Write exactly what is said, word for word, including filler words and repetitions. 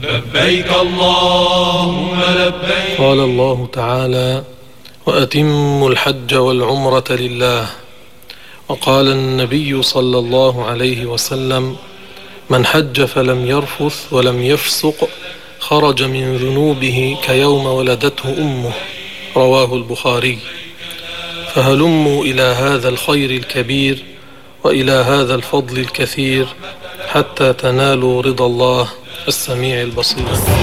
لبيك اللهم لبيك. قال الله تعالى: وأتموا الحج والعمرة لله. وقال النبي صلى الله عليه وسلم: من حج فلم يرفث ولم يفسق خرج من ذنوبه كيوم ولدته أمه. رواه البخاري. فهلموا إلى هذا الخير الكبير وإلى هذا الفضل الكثير حتى تنالوا رضا الله السميع البصير.